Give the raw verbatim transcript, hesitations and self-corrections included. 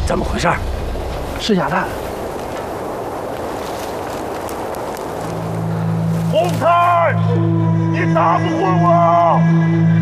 怎么回事？ 是哑弹。 红太，你打不过我！